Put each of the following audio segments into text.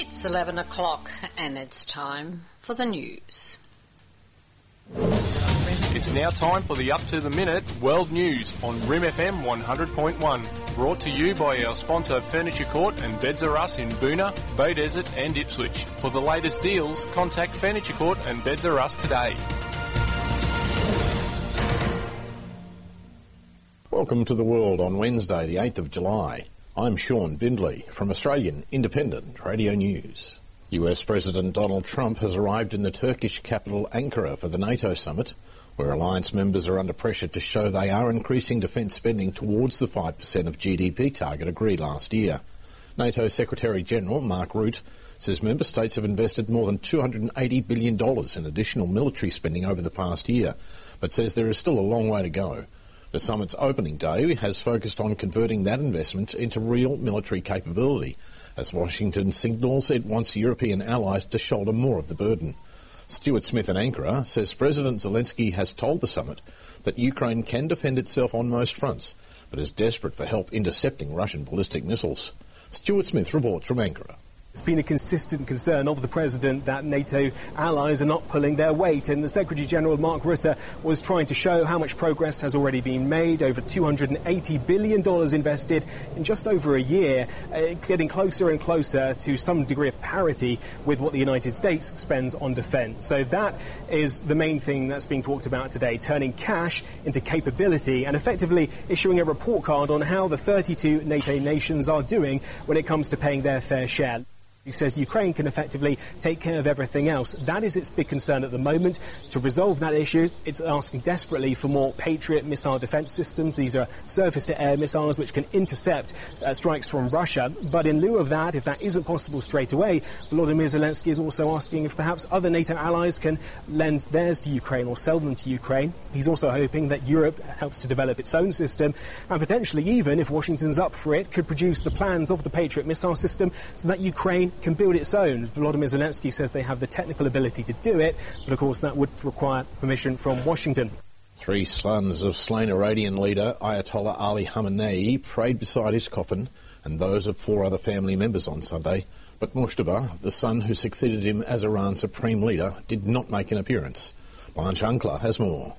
It's 11 o'clock and it's time for the news. It's now time for the Up to the Minute World News on Rim FM 100.1. Brought to you by our sponsor Furniture Court and Beds R Us in Boonah, Bay Desert and Ipswich. For the latest deals, contact Furniture Court and Beds R Us today. Welcome to the world on Wednesday, the 8th of July. I'm Sean Bindley from Australian Independent Radio News. US President Donald Trump has arrived in the Turkish capital Ankara for the NATO summit, where alliance members are under pressure to show they are increasing defence spending towards the 5% of GDP target agreed last year. NATO Secretary-General Mark Rutte says member states have invested more than $280 billion in additional military spending over the past year, but says there is still a long way to go. The summit's opening day has focused on converting that investment into real military capability, as Washington signals it wants European allies to shoulder more of the burden. Stuart Smith in Ankara says President Zelensky has told the summit that Ukraine can defend itself on most fronts, but is desperate for help intercepting Russian ballistic missiles. Stuart Smith reports from Ankara. It's been a consistent concern of the President that NATO allies are not pulling their weight, and the Secretary-General Mark Rutte was trying to show how much progress has already been made, over $280 billion invested in just over a year, getting closer and closer to some degree of parity with what the United States spends on defence. So that is the main thing that's being talked about today, turning cash into capability and effectively issuing a report card on how the 32 NATO nations are doing when it comes to paying their fair share. He says Ukraine can effectively take care of everything else. That is its big concern at the moment. To resolve that issue, it's asking desperately for more Patriot missile defence systems. These are surface-to-air missiles which can intercept strikes from Russia. But in lieu of that, if that isn't possible straight away, Volodymyr Zelensky is also asking if perhaps other NATO allies can lend theirs to Ukraine or sell them to Ukraine. He's also hoping that Europe helps to develop its own system, and potentially even, if Washington's up for it, could produce the plans of the Patriot missile system so that Ukraine can build its own. Volodymyr Zelensky says they have the technical ability to do it, but of course that would require permission from Washington. 3 sons of slain Iranian leader Ayatollah Ali Khamenei prayed beside his coffin and those of 4 other family members on Sunday, but Mujtaba, the son who succeeded him as Iran's supreme leader, did not make an appearance. Blanche Unkler has more.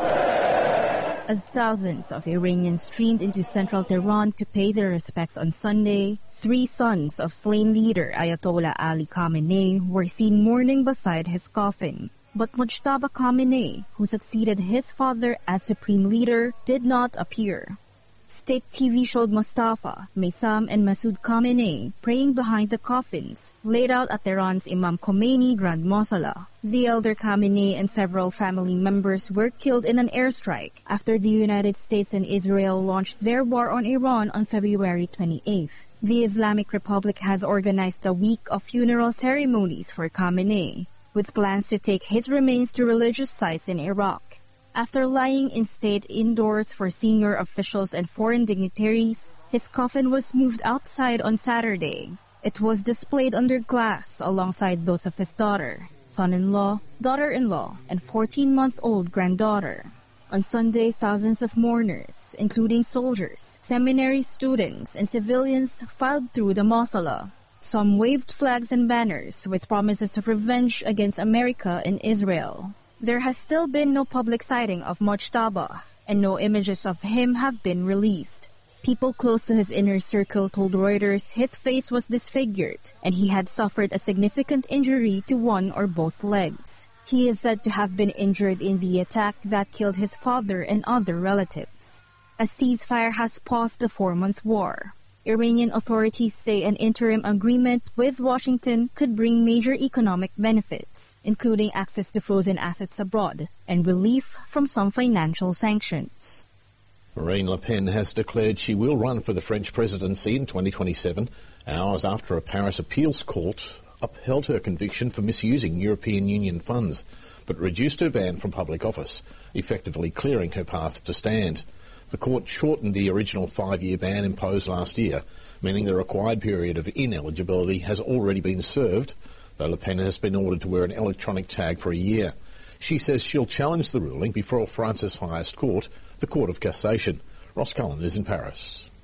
As thousands of Iranians streamed into central Tehran to pay their respects on Sunday, 3 sons of slain leader Ayatollah Ali Khamenei were seen mourning beside his coffin. But Mujtaba Khamenei, who succeeded his father as supreme leader, did not appear. State TV showed Mustafa, Maysam and Masoud Khamenei praying behind the coffins laid out at Tehran's Imam Khomeini Grand Mosala. The elder Khamenei and several family members were killed in an airstrike after the United States and Israel launched their war on Iran on February 28th. The Islamic Republic has organized a week of funeral ceremonies for Khamenei, with plans to take his remains to religious sites in Iraq. After lying in state indoors for senior officials and foreign dignitaries, his coffin was moved outside on Saturday. It was displayed under glass alongside those of his daughter, son-in-law, daughter-in-law, and 14-month-old granddaughter. On Sunday, thousands of mourners, including soldiers, seminary students, and civilians, filed through the mausoleum. Some waved flags and banners with promises of revenge against America and Israel. There has still been no public sighting of Mujtaba, and no images of him have been released. People close to his inner circle told Reuters his face was disfigured, and he had suffered a significant injury to one or both legs. He is said to have been injured in the attack that killed his father and other relatives. A ceasefire has paused the 4-month war. Iranian authorities say an interim agreement with Washington could bring major economic benefits, including access to frozen assets abroad and relief from some financial sanctions. Marine Le Pen has declared she will run for the French presidency in 2027, hours after a Paris appeals court upheld her conviction for misusing European Union funds, but reduced her ban from public office, effectively clearing her path to stand. The court shortened the original 5-year ban imposed last year, meaning the required period of ineligibility has already been served, though Le Pen has been ordered to wear an electronic tag for a year. She says she'll challenge the ruling before France's highest court, the Court of Cassation. Ross Cullen is in Paris.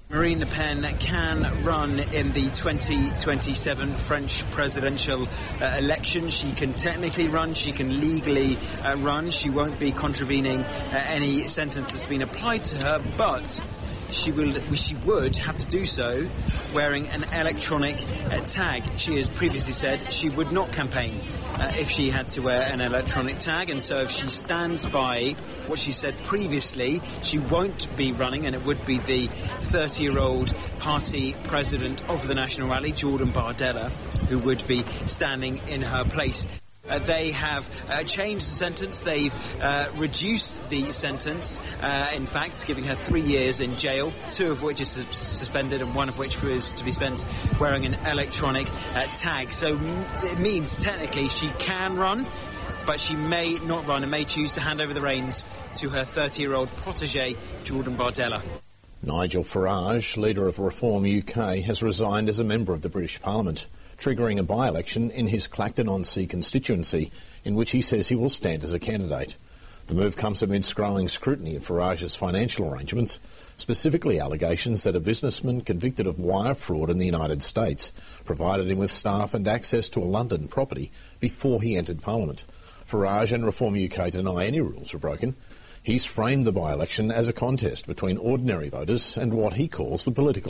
Marine Le Pen can run in the 2027 French presidential election. She can technically run, she can legally run. She won't be contravening any sentence that's been applied to her, but she would have to do so wearing an electronic tag. She has previously said she would not campaign if she had to wear an electronic tag, and so if she stands by what she said previously, she won't be running, and it would be the 30-year-old party president of the National Rally, Jordan Bardella, who would be standing in her place. They have changed the sentence. They've reduced the sentence, in fact, giving her 3 years in jail, 2 of which is suspended and 1 of which was to be spent wearing an electronic tag. So it means technically she can run, but she may not run and may choose to hand over the reins to her 30-year-old protege, Jordan Bardella. Nigel Farage, leader of Reform UK, has resigned as a member of the British Parliament, triggering a by-election in his Clacton-on-Sea constituency, in which he says he will stand as a candidate. The move comes amidst growing scrutiny of Farage's financial arrangements, specifically allegations that a businessman convicted of wire fraud in the United States provided him with staff and access to a London property before he entered Parliament. Farage and Reform UK deny any rules were broken. He's framed the by-election as a contest between ordinary voters and what he calls the political